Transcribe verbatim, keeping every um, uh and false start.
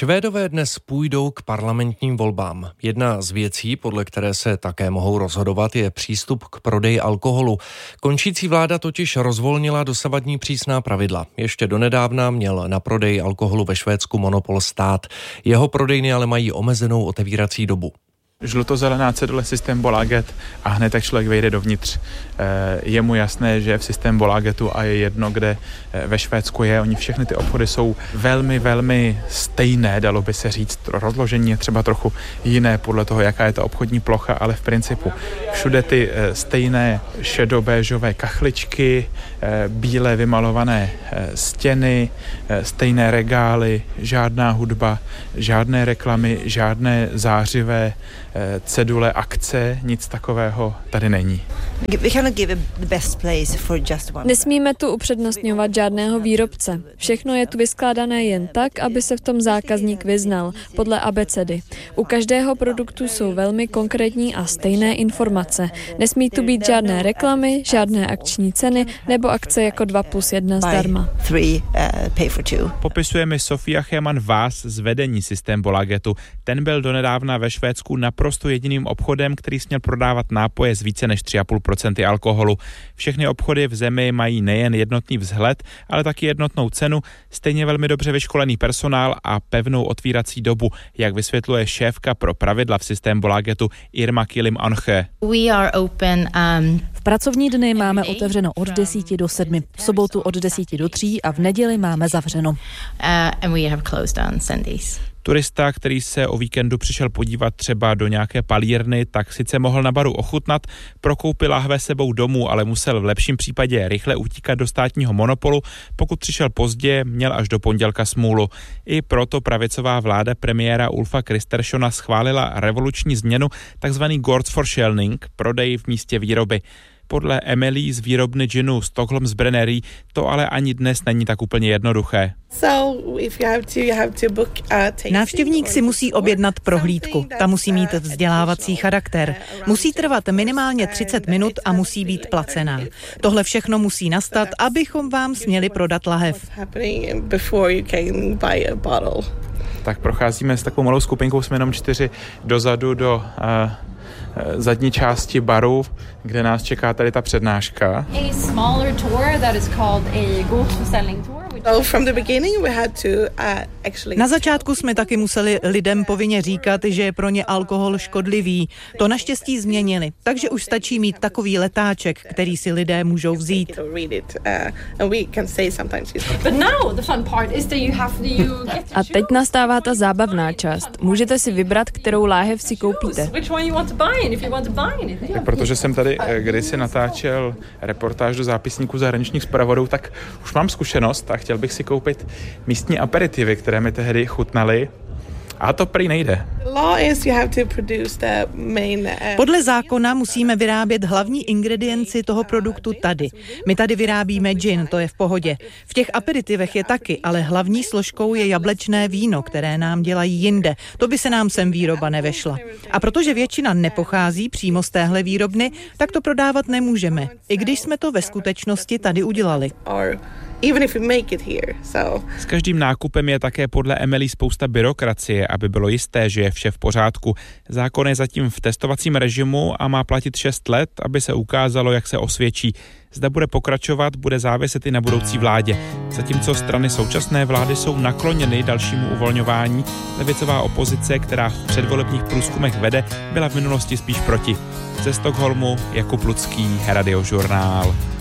Švédové dnes půjdou k parlamentním volbám. Jedna z věcí, podle které se také mohou rozhodovat, je přístup k prodeji alkoholu. Končící vláda totiž rozvolnila dosavadní přísná pravidla. Ještě donedávna měl na prodej alkoholu ve Švédsku monopol stát. Jeho prodejny ale mají omezenou otevírací dobu. Žlutozelená cedule Systembolaget a hned tak člověk vejde dovnitř. Je mu jasné, že v Systembolagetu a je jedno, kde ve Švédsku je. Oni všechny ty obchody jsou velmi, velmi stejné, dalo by se říct. Rozložení je třeba trochu jiné podle toho, jaká je ta obchodní plocha, ale v principu všude ty stejné šedobéžové kachličky, bílé vymalované stěny, stejné regály, žádná hudba, žádné reklamy, žádné zářivé cedule, akce, nic takového tady není. Nesmíme tu upřednostňovat žádného výrobce. Všechno je tu vyskládané jen tak, aby se v tom zákazník vyznal, podle abecedy. U každého produktu jsou velmi konkrétní a stejné informace. Nesmí tu být žádné reklamy, žádné akční ceny nebo akce jako dva plus jedna zdarma. Popisuje mi Sofia Cheman Vás z vedení Systembolagetu. Ten byl donedávna ve Švédsku naprosto jediným obchodem, který směl prodávat nápoje z více než tři a půl procenta alkoholu. Všechny obchody v zemi mají nejen jednotný vzhled, ale taky jednotnou cenu, stejně velmi dobře vyškolený personál a pevnou otvírací dobu, jak vysvětluje šéfka pro pravidla v Systembolagetu Irma Kilim Anche. Um, v pracovní dny máme otevřeno od desíti do sedmi, v sobotu od desíti do tří a v neděli máme zavřeno. Uh, and we have closed on Sundays. Turista, který se o víkendu přišel podívat třeba do nějaké palírny, tak sice mohl na baru ochutnat, prokoupil lahve sebou domů, ale musel v lepším případě rychle utíkat do státního monopolu. Pokud přišel pozdě, měl až do pondělka smůlu. I proto pravicová vláda premiéra Ulfa Kristerssona schválila revoluční změnu, takzvaný Gårdsförsäljning, prodej v místě výroby. Podle Emily z výrobny džinu Stockholms Brennery to ale ani dnes není tak úplně jednoduché. Návštěvník si musí objednat prohlídku. Ta musí mít vzdělávací charakter. Musí trvat minimálně třicet minut a musí být placená. Tohle všechno musí nastat, abychom vám směli prodat lahev. Tak procházíme s takovou malou skupinkou, jsme jenom čtyři dozadu do uh, zadní části baru, kde nás čeká tady ta přednáška. Na začátku jsme taky museli lidem povinně říkat, že je pro ně alkohol škodlivý. To naštěstí změnili, takže už stačí mít takový letáček, který si lidé můžou vzít. A teď nastává ta zábavná část. Můžete si vybrat, kterou láhev si koupíte. Tak protože jsem tady kdysi natáčel reportáž do zápisníku zahraničních zpravodajů, tak už mám zkušenost a chtěl bych si koupit místní aperitivy, které mi tehdy chutnaly. A to prý nejde. Podle zákona musíme vyrábět hlavní ingredienci toho produktu tady. My tady vyrábíme gin, to je v pohodě. V těch aperitivech je taky, ale hlavní složkou je jablečné víno, které nám dělají jinde. To by se nám sem výroba nevešla. A protože většina nepochází přímo z téhle výrobny, tak to prodávat nemůžeme. I když jsme to ve skutečnosti tady udělali. Even if we make it here, so. S každým nákupem je také podle Emily spousta byrokracie, aby bylo jisté, že je vše v pořádku. Zákon je zatím v testovacím režimu a má platit šest let, aby se ukázalo, jak se osvědčí. Zda bude pokračovat, bude záviset i na budoucí vládě. Zatímco strany současné vlády jsou nakloněny dalšímu uvolňování, levicová opozice, která v předvolebních průzkumech vede, byla v minulosti spíš proti. Ze Stockholmu Jakub Lucký, Radiožurnál.